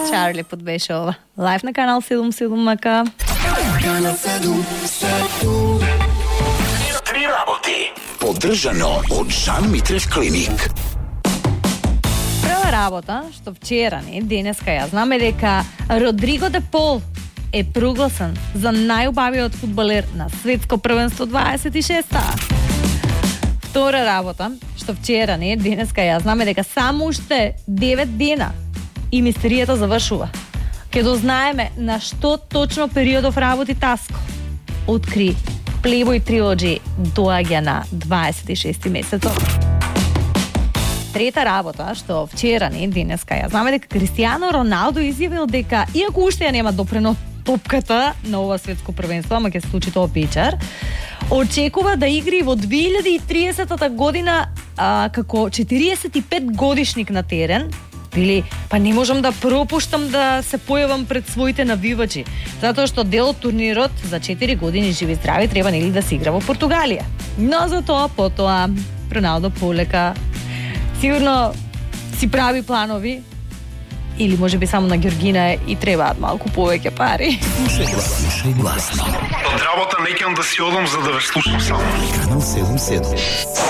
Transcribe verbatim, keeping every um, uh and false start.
Чарли подбеше ова. Лайв на канал седум седум МК. Канал седум седум. Три работи. Поддржано од Жан Митрев клиник. Прва работа, што вчера, не, денеска ја знаме дека Родриго де Пол е прогласен за најубавиот фудбалер на светско првенство дваесет и шеста. Втора работа, што вчера, не, денеска ја знаме дека само уште девет дена и мистеријата завршува. Ке дознаеме на што точно периодов работи Таско. Откри Playboy Trilogy доаѓа на дваесет и шести месецот. Трета работа, што вчера, не, денеска ја знаме дека Кристијано Роналдо изјавил дека иако уште ја нема допрено топката на ова светско првенство, ама ќе се случи тоа вечер, очекува да игри во две илјади и триесета година а, како четириесет и пет годишник на терен. Или, па не можам да пропуштам да се појавам пред своите навивачи, затоа што дел од турнирот за четири години живи здрави треба нели да се игра во Португалија. Но за тоа потоа Роналдо полека сигурно си прави планови, или може би само на Георгина и требаат малку повеќе пари. Слушај гласно. Од работа не ќе да си одам за да ве слушам само. Канал седум седум.